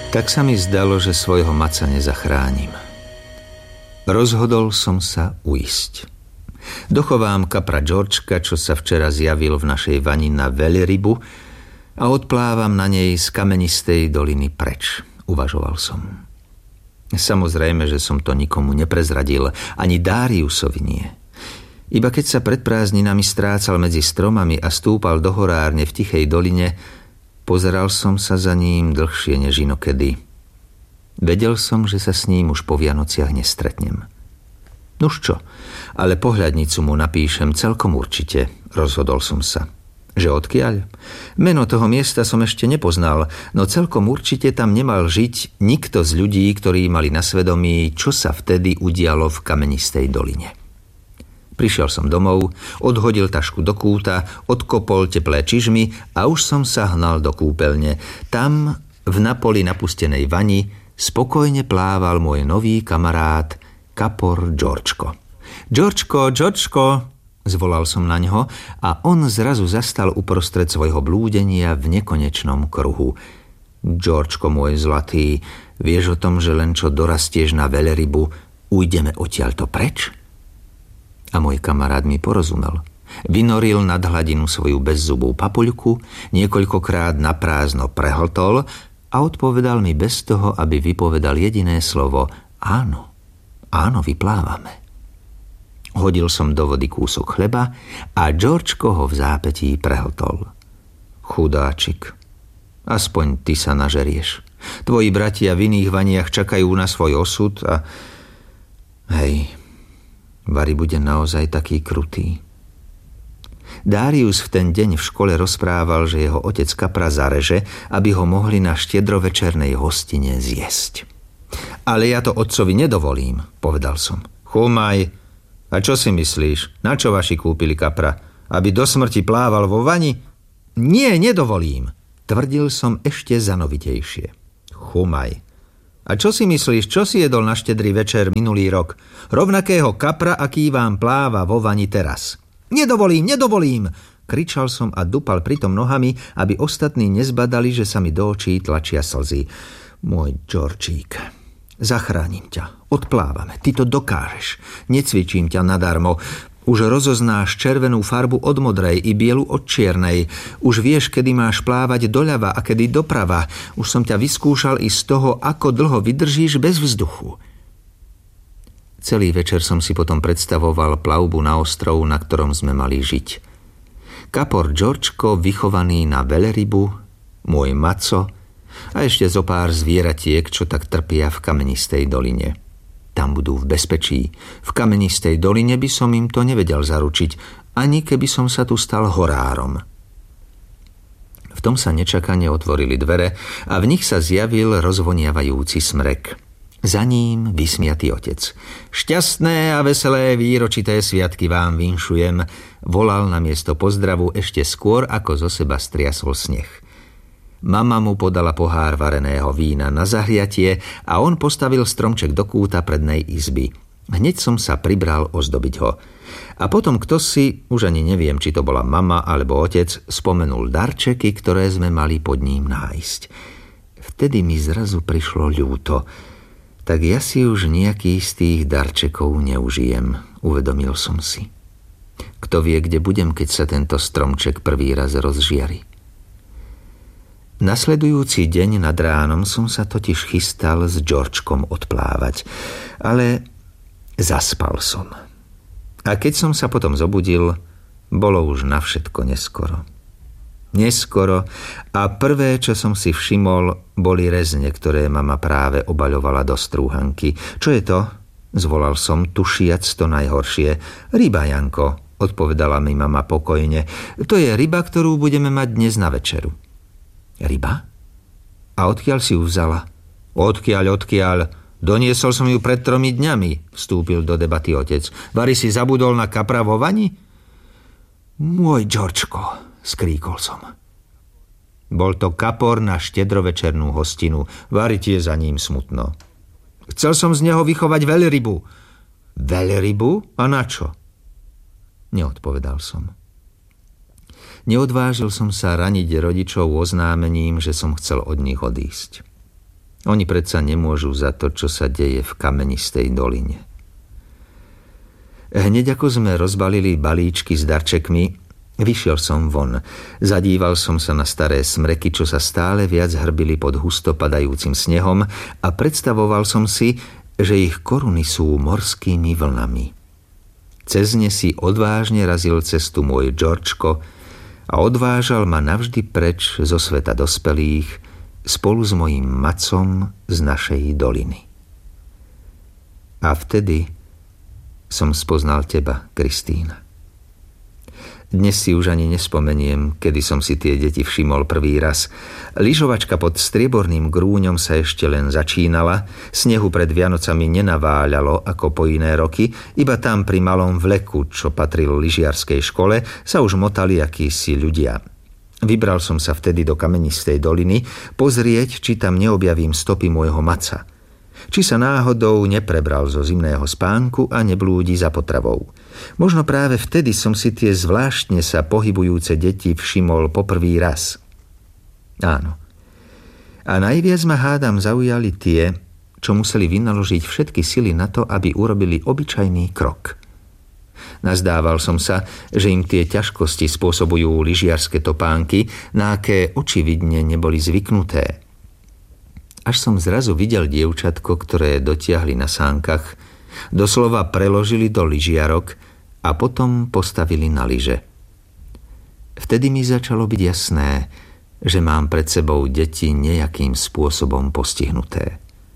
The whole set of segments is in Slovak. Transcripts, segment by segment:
Tak sa mi zdalo, že svojho maca nezachránim. Rozhodol som sa ujsť. Dochovám kapra Georgeka, čo sa včera zjavil v našej vani na veľrybu, a odplávam na nej z kamenistej doliny preč, uvažoval som. Samozrejme, že som to nikomu neprezradil, ani Dáriusovi nie. Iba keď sa pred prázdninami strácal medzi stromami a stúpal do horárne v tichej doline, pozeral som sa za ním dlhšie než inokedy. Vedel som, že sa s ním už po Vianociach nestretnem. Nuž čo, ale pohľadnicu mu napíšem celkom určite, rozhodol som sa. Že odkiaľ? Meno toho miesta som ešte nepoznal, no celkom určite tam nemal žiť nikto z ľudí, ktorí mali na svedomí, čo sa vtedy udialo v kamenistej doline. Prišiel som domov, odhodil tašku do kúta, odkopol teplé čižmy a už som sa hnal do kúpeľne. Tam, v napoli napustenej vani, spokojne plával môj nový kamarát kapor Georgeko. Georgeko, zvolal som na ňo a on zrazu zastal uprostred svojho blúdenia v nekonečnom kruhu. Georgeko, môj zlatý, vieš o tom, že len čo dorastieš na veľrybu, ujdeme odtiaľto preč? A môj kamarát mi porozumel. Vynoril nad hladinu svoju bezzubú papuľku, niekoľkokrát naprázdno prehltol a odpovedal mi bez toho, aby vypovedal jediné slovo áno. Áno, vyplávame. Hodil som do vody kúsok chleba a Georgeko ho v zápätí prehltol. Chudáčik, aspoň ty sa nažerieš. Tvoji bratia v iných vaniach čakajú na svoj osud a... Hej, Vary bude naozaj taký krutý. Dárius v ten deň v škole rozprával, že jeho otec kapra zareže, aby ho mohli na štiedrovečernej hostine zjesť. Ale ja to otcovi nedovolím, povedal som. Chumaj, a čo si myslíš? Na čo vaši kúpili kapra? Aby do smrti plával vo vani? Nie, nedovolím, tvrdil som ešte zanovitejšie. Chumaj. A čo si myslíš, čo si jedol na štedrý večer minulý rok? Rovnakého kapra, aký vám pláva vo vani teraz. Nedovolím, kričal som a dupal pritom nohami, aby ostatní nezbadali, že sa mi do očí tlačia slzy. Môj Georgík, zachránim ťa, odplávame, ty to dokážeš. Necvičím ťa nadarmo. Už rozoznáš červenú farbu od modrej i bielu od čiernej. Už vieš, kedy máš plávať doľava a kedy doprava. Už som ťa vyskúšal i z toho, ako dlho vydržíš bez vzduchu. Celý večer som si potom predstavoval plavbu na ostrov, na ktorom sme mali žiť. Kapor Georgeko, vychovaný na veľrybu, môj maco a ešte zo pár zvieratiek, čo tak trpia v kamenistej doline. Tam budú v bezpečí. V kamenistej doline by som im to nevedel zaručiť, ani keby som sa tu stal horárom. V tom sa nečakane otvorili dvere a v nich sa zjavil rozvoniavajúci smrek. Za ním vysmiatý otec. Šťastné a veselé výročité sviatky vám vinšujem, volal namiesto pozdravu ešte skôr, ako zo seba striasol sneh. Mama mu podala pohár vareného vína na zahriatie a on postavil stromček do kúta prednej izby. Hneď som sa pribral ozdobiť ho. A potom ktosi, už ani neviem, či to bola mama alebo otec, spomenul darčeky, ktoré sme mali pod ním nájsť. Vtedy mi zrazu prišlo ľúto. Tak ja si už nejaký z tých darčekov neužijem, uvedomil som si. Kto vie, kde budem, keď sa tento stromček prvý raz rozžiari. Nasledujúci deň nad ránom som sa totiž chystal s Georgekom odplávať, ale zaspal som. A keď som sa potom zobudil, bolo už na všetko neskoro. A prvé, čo som si všimol, boli rezne, ktoré mama práve obaľovala do strúhanky. Čo je to? Zvolal som, tušiac to najhoršie. Ryba, Janko, odpovedala mi mama pokojne. To je ryba, ktorú budeme mať dnes na večeru. Ryba? A odkiaľ si ju vzala? Odkiaľ? Doniesol som ju pred 3 dňami, vstúpil do debaty otec. Vary si zabudol na kapra vo vani? Môj Georgeko, skríkol som. Bol to kapor na štedrovečernú hostinu. Vary ti je za ním smutno. Chcel som z neho vychovať veľrybu. Veľrybu? A na čo? Neodpovedal som. Neodvážil som sa raniť rodičov oznámením, že som chcel od nich odísť. Oni predsa nemôžu za to, čo sa deje v kamenistej doline. Hneď ako sme rozbalili balíčky s darčekmi, vyšiel som von. Zadíval som sa na staré smreky, čo sa stále viac hrbili pod husto padajúcim snehom a predstavoval som si, že ich koruny sú morskými vlnami. Cez ne si odvážne razil cestu môj Georgeko a odvážal ma navždy preč zo sveta dospelých spolu s mojím macom z našej doliny. A vtedy som spoznal teba, Kristína. Dnes si už ani nespomeniem, kedy som si tie deti všimol prvý raz. Lyžovačka pod strieborným grúňom sa ešte len začínala, snehu pred Vianocami nenaváľalo ako po iné roky, iba tam pri malom vleku, čo patril lyžiarskej škole, sa už motali akísi ľudia. Vybral som sa vtedy do kamenistej doliny pozrieť, či tam neobjavím stopy môjho maca. Či sa náhodou neprebral zo zimného spánku a neblúdi za potravou. Možno práve vtedy som si tie zvláštne sa pohybujúce deti všimol poprvý raz. Áno. A najviac ma hádam zaujali tie, čo museli vynaložiť všetky sily na to, aby urobili obyčajný krok. Nazdával som sa, že im tie ťažkosti spôsobujú lyžiarske topánky, na aké očividne neboli zvyknuté. Až som zrazu videl dievčatko, ktoré dotiahli na sánkach, doslova preložili do lyžiarok a potom postavili na lyže. Vtedy mi začalo byť jasné, že mám pred sebou deti nejakým spôsobom postihnuté.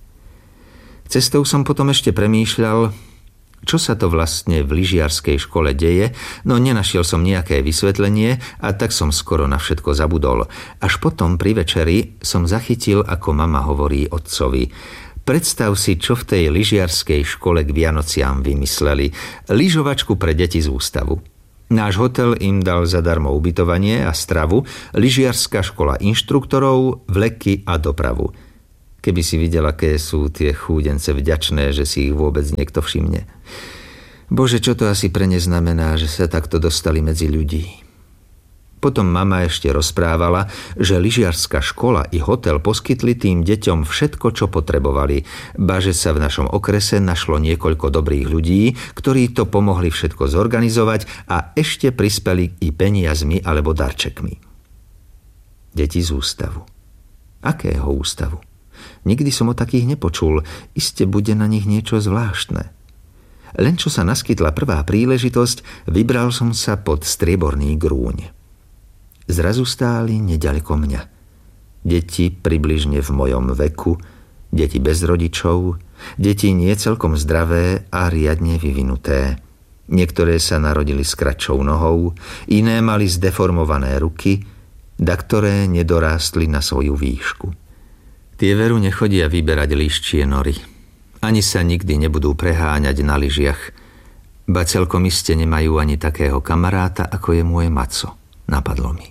Cestou som potom ešte premýšľal, čo sa to vlastne v lyžiarskej škole deje, no nenašiel som nejaké vysvetlenie a tak som skoro na všetko zabudol. Až potom pri večeri som zachytil, ako mama hovorí otcovi: predstav si, čo v tej lyžiarskej škole k Vianociam vymysleli. Lyžovačku pre deti z ústavu. Náš hotel im dal zadarmo ubytovanie a stravu, lyžiarská škola inštruktorov, vleky a dopravu. Keby si videl, aké sú tie chúdence vďačné, že si ich vôbec niekto všimne. Bože, čo to asi pre ne znamená, že sa takto dostali medzi ľudí. Potom mama ešte rozprávala, že lyžiarska škola i hotel poskytli tým deťom všetko, čo potrebovali, ba že sa v našom okrese našlo niekoľko dobrých ľudí, ktorí to pomohli všetko zorganizovať a ešte prispeli i peniazmi alebo darčekmi. Deti z ústavu. Akého ústavu? Nikdy som o takých nepočul, iste bude na nich niečo zvláštne. Len čo sa naskytla prvá príležitosť, vybral som sa pod strieborný grúň. Zrazu stáli neďaleko mňa. Deti približne v mojom veku, deti bez rodičov, deti nie celkom zdravé a riadne vyvinuté. Niektoré sa narodili s kratšou nohou, iné mali zdeformované ruky, ktoré nedorástli na svoju výšku. Tie veru nechodia vyberať líščie nory. Ani sa nikdy nebudú preháňať na lyžiach, ba celkom iste nemajú ani takého kamaráta, ako je môj maco. Napadlo mi.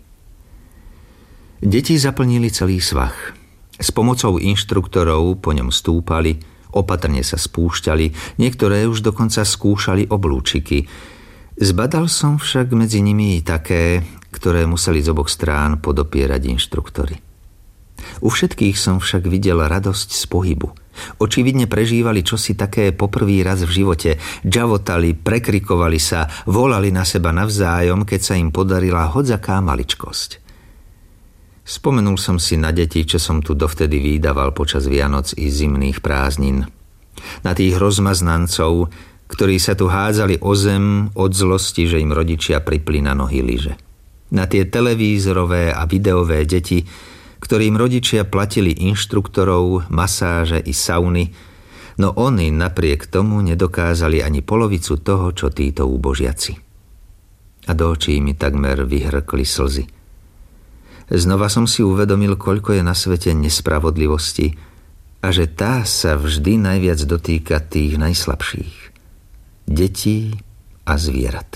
Deti zaplnili celý svah. S pomocou inštruktorov po ňom stúpali, opatrne sa spúšťali, niektoré už dokonca skúšali oblúčiky. Zbadal som však medzi nimi i také, ktoré museli z oboch strán podopierať inštruktori. U všetkých som však videl radosť z pohybu. Očividne prežívali čosi také poprvý raz v živote. Džavotali, prekrikovali sa, volali na seba navzájom, keď sa im podarila hodzaká maličkosť. Spomenul som si na deti, čo som tu dovtedy vídaval počas Vianoc i zimných prázdnin. Na tých rozmaznancov, ktorí sa tu hádzali o zem od zlosti, že im rodičia pripli na nohy lyže. Na tie televízorové a videové deti, ktorým rodičia platili inštruktorov, masáže i sauny, no oni napriek tomu nedokázali ani polovicu toho, čo títo úbožiaci. A do očí mi takmer vyhrkli slzy. Znova som si uvedomil, koľko je na svete nespravodlivosti a že tá sa vždy najviac dotýka tých najslabších. Detí a zvierat.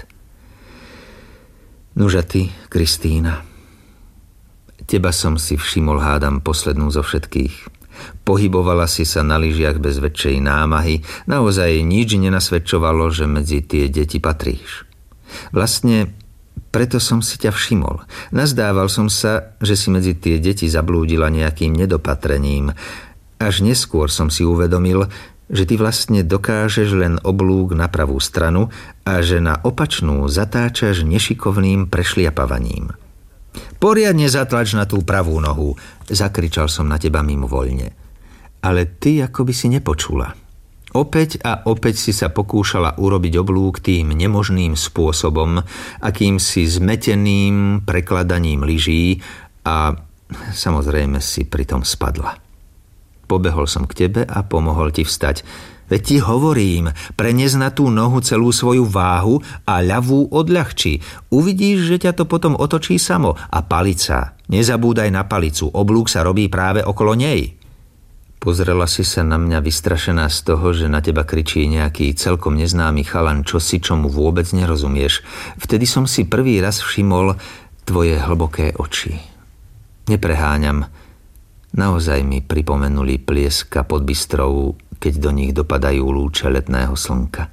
Nuža ty, Kristína, teba som si všimol, hádam, poslednú zo všetkých. Pohybovala si sa na lyžiach bez väčšej námahy. Naozaj nič nenasvedčovalo, že medzi tie deti patríš. Vlastne preto som si ťa všimol. Nazdával som sa, že si medzi tie deti zablúdila nejakým nedopatrením. Až neskôr som si uvedomil, že ty vlastne dokážeš len oblúk na pravú stranu a že na opačnú zatáčaš nešikovným prešliapavaním. Poriadne zatlač na tú pravú nohu, zakričal som na teba mimovoľne. Ale ty ako by si nepočula. Opäť a opäť si sa pokúšala urobiť oblúk tým nemožným spôsobom, akýmsi zmeteným prekladaním lyží a samozrejme si pritom spadla. Pobehol som k tebe a pomohol ti vstať. Veď ti hovorím, prenies na tú nohu celú svoju váhu a ľavú odľahčí. Uvidíš, že ťa to potom otočí samo. A palica, nezabúdaj na palicu, oblúk sa robí práve okolo nej. Pozrela si sa na mňa vystrašená z toho, že na teba kričí nejaký celkom neznámy chalan, čomu vôbec nerozumieš. Vtedy som si prvý raz všimol tvoje hlboké oči. Nepreháňam. Naozaj mi pripomenuli Plieska pod Bystrou, keď do nich dopadajú lúče letného slnka.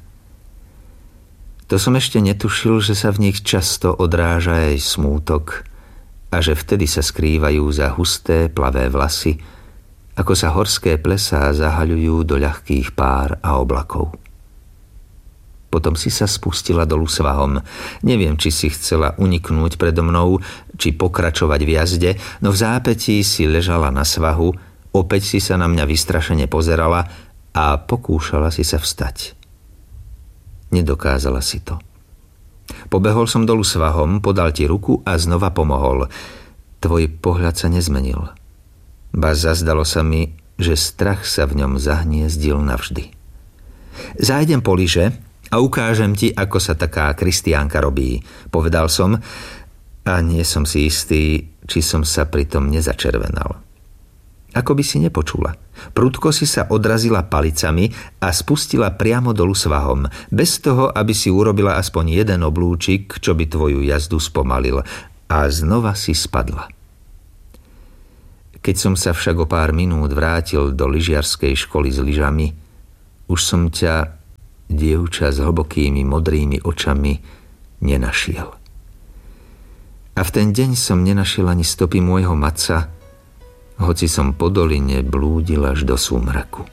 To som ešte netušil, že sa v nich často odráža aj smútok a že vtedy sa skrývajú za husté, plavé vlasy, ako sa horské plesá zahaľujú do ľahkých pár a oblakov. Potom si sa spustila dolu svahom. Neviem, či si chcela uniknúť predo mnou, či pokračovať v jazde, no v zápätí si ležala na svahu, opäť si sa na mňa vystrašene pozerala a pokúšala si sa vstať. Nedokázala si to. Pobehol som dolu svahom, podal ti ruku a znova pomohol. Tvoj pohľad sa nezmenil. Ba zazdalo sa mi, že strach sa v ňom zahniezdil navždy. Zájdem po lyže a ukážem ti, ako sa taká kristiánka robí, povedal som a nie som si istý, či som sa pritom nezačervenal. Ako by si nepočula. Prudko si sa odrazila palicami a spustila priamo dolu svahom, bez toho, aby si urobila aspoň jeden oblúčik, čo by tvoju jazdu spomalil, a znova si spadla. Keď som sa však o pár minút vrátil do lyžiarskej školy s lyžami, už som ťa, dievča s hlbokými modrými očami, nenašiel. A v ten deň som nenašiel ani stopy môjho matca, hoci som po doline blúdil až do súmraku.